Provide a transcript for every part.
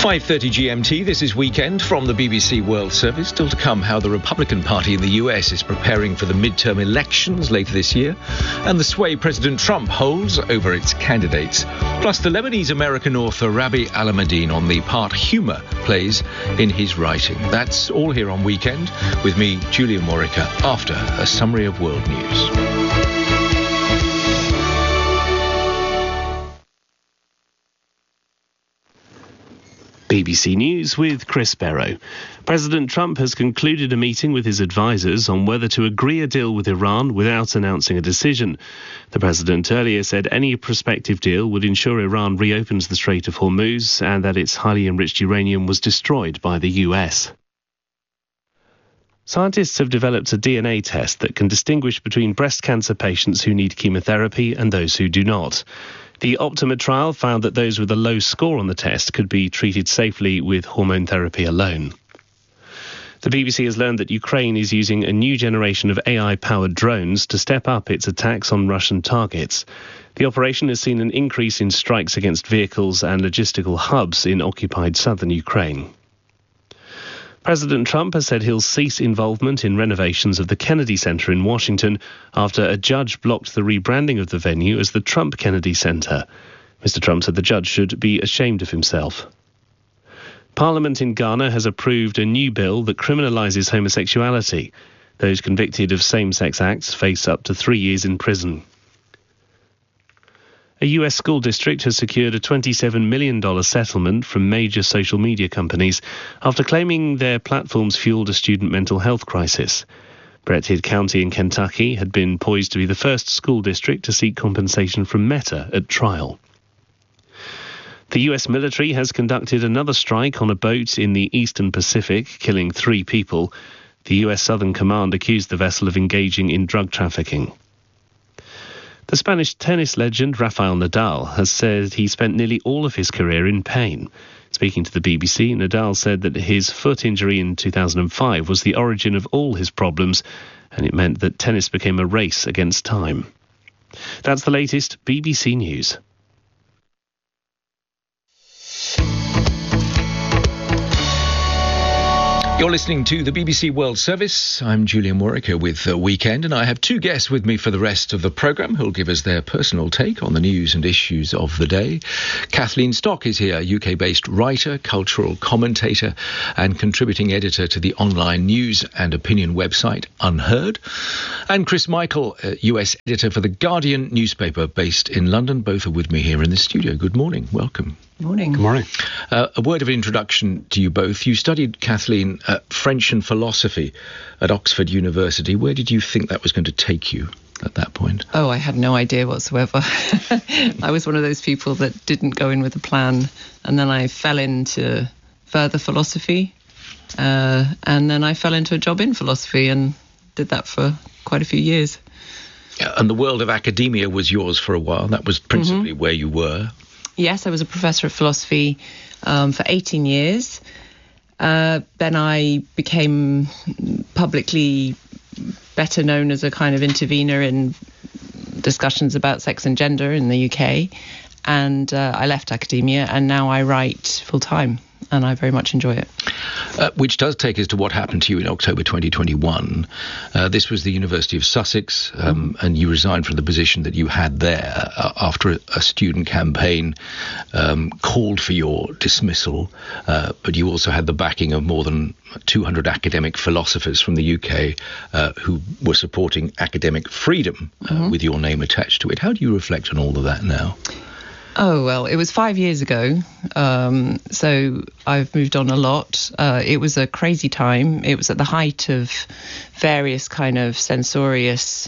5:30 GMT, this is Weekend from the BBC World Service. Still to come, how the Republican Party in the US is preparing for the midterm elections later this year, and the sway President Trump holds over its candidates. Plus the Lebanese-American author Rabih Alameddine on the part humour plays in his writing. That's all here on Weekend with me, Julian Morica, after a summary of world news. BBC News with Chris Barrow. President Trump has concluded a meeting with his advisers on whether to agree a deal with Iran without announcing a decision. The president earlier said any prospective deal would ensure Iran reopens the Strait of Hormuz and that its highly enriched uranium was destroyed by the US. Scientists have developed a DNA test that can distinguish between breast cancer patients who need chemotherapy and those who do not. The Optima trial found that those with a low score on the test could be treated safely with hormone therapy alone. The BBC has learned that Ukraine is using a new generation of AI-powered drones to step up its attacks on Russian targets. The operation has seen an increase in strikes against vehicles and logistical hubs in occupied southern Ukraine. President Trump has said he'll cease involvement in renovations of the Kennedy Center in Washington after a judge blocked the rebranding of the venue as the Trump Kennedy Center. Mr. Trump said the judge should be ashamed of himself. Parliament in Ghana has approved a new bill that criminalises homosexuality. Those convicted of same-sex acts face up to 3 years in prison. A US school district has secured a $27 million settlement from major social media companies after claiming their platforms fueled a student mental health crisis. Brett Hood County in Kentucky had been poised to be the first school district to seek compensation from Meta at trial. The US military has conducted another strike on a boat in the Eastern Pacific, killing 3 people. The US Southern Command accused the vessel of engaging in drug trafficking. The Spanish tennis legend Rafael Nadal has said he spent nearly all of his career in pain. Speaking to the BBC, Nadal said that his foot injury in 2005 was the origin of all his problems, and it meant that tennis became a race against time. That's the latest BBC News. You're listening to the BBC World Service. I'm Julian Morica with Weekend, and I have 2 guests with me for the rest of the programme who'll give us their personal take on the news and issues of the day. Kathleen Stock is here, UK-based writer, cultural commentator and contributing editor to the online news and opinion website Unheard. And Chris Michael, US editor for The Guardian newspaper based in London. Both are with me here in the studio. Good morning. Welcome. Morning. Good morning. A word of introduction to you both. You studied, Kathleen, French and philosophy at Oxford University. Where did you think that was going to take you at that point? Oh, I had no idea whatsoever. I was one of those people that didn't go in with a plan, and then I fell into further philosophy, and then I fell into a job in philosophy and did that for quite a few years. And the world of academia was yours for a while. That was principally where you were. Yes, I was a professor of philosophy for 18 years. Then I became publicly better known as a kind of intervener in discussions about sex and gender in the UK. And I left academia, and now I write full-time, and I very much enjoy it. Which does take us to what happened to you in October 2021. This was the University of Sussex, and you resigned from the position that you had there after a student campaign called for your dismissal. But you also had the backing of more than 200 academic philosophers from the UK who were supporting academic freedom with your name attached to it. How do you reflect on all of that now? Oh, well, it was 5 years ago, so I've moved on a lot. It was a crazy time. It was at the height of various kind of censorious,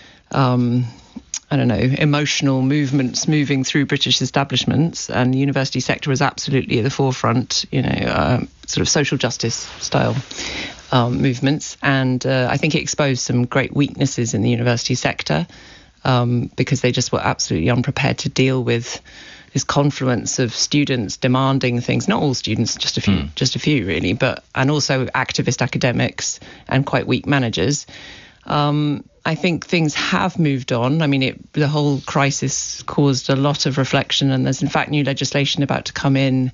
emotional movements moving through British establishments, and the university sector was absolutely at the forefront, sort of social justice style movements. And I think it exposed some great weaknesses in the university sector. Because they just were absolutely unprepared to deal with this confluence of students demanding things. Not all students, just a few really, and also activist academics and quite weak managers. I think things have moved on. I mean, the whole crisis caused a lot of reflection, and there's in fact new legislation about to come in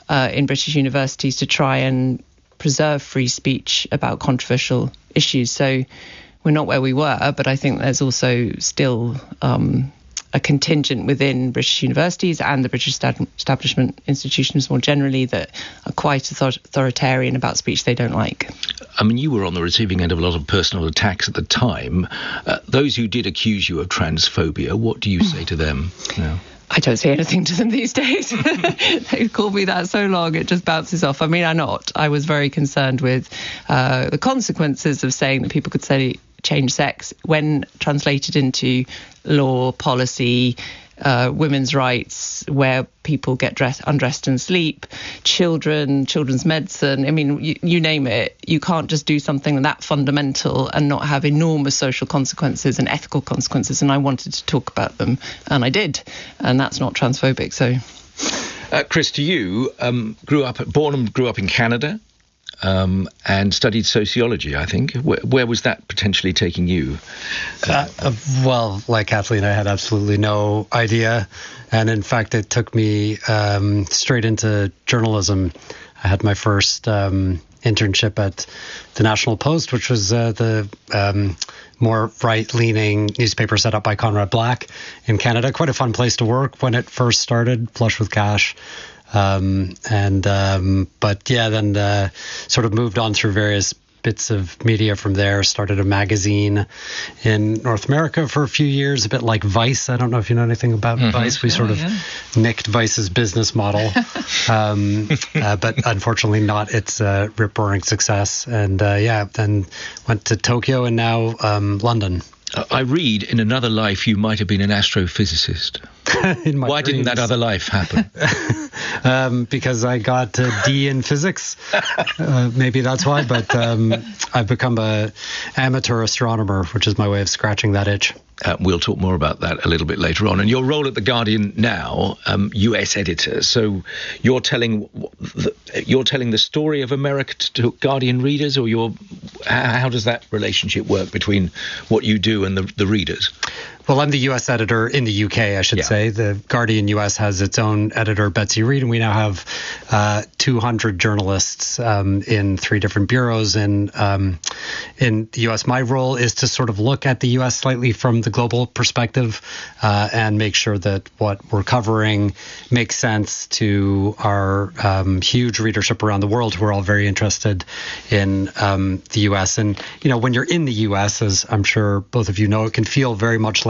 in British universities to try and preserve free speech about controversial issues. So we're not where we were, but I think there's also still a contingent within British universities and the British establishment institutions more generally that are quite authoritarian about speech they don't like. I mean, you were on the receiving end of a lot of personal attacks at the time. Those who did accuse you of transphobia, what do you say to them now? I don't say anything to them these days. They've called me that so long, it just bounces off. I mean, I was very concerned with the consequences of saying that people could say change sex when translated into law, policy, women's rights, where people get undressed and sleep, children's medicine. I mean, you name it. You can't just do something that fundamental and not have enormous social consequences and ethical consequences. And I wanted to talk about them, and I did. And that's not transphobic. So, Chris, you grew up in Canada. And studied sociology, I think. Where was that potentially taking you? Well, like Kathleen, I had absolutely no idea. And in fact, it took me straight into journalism. I had my first internship at the National Post, which was the more right-leaning newspaper set up by Conrad Black in Canada. Quite a fun place to work when it first started, flush with cash. Then sort of moved on through various bits of media from there, started a magazine in North America for a few years, a bit like Vice. I don't know if you know anything about Vice. We sort of nicked Vice's business model, but unfortunately not its rip-roaring success. And then went to Tokyo and now London. I read in another life you might have been an astrophysicist. Why didn't that other life happen? Because I got a D in physics. Maybe that's why. But I've become an amateur astronomer, which is my way of scratching that itch. We'll talk more about that a little bit later on. And your role at The Guardian now, US editor. So you're telling the story of America to Guardian readers, or how does that relationship work between what you do and the readers? Well, I'm the U.S. editor in the UK, I should say. The Guardian US has its own editor, Betsy Reed, and we now have 200 journalists in 3 different bureaus in the U.S. My role is to sort of look at the U.S. slightly from the global perspective and make sure that what we're covering makes sense to our huge readership around the world who are all very interested in the U.S. And, when you're in the U.S., as I'm sure both of you know, it can feel very much like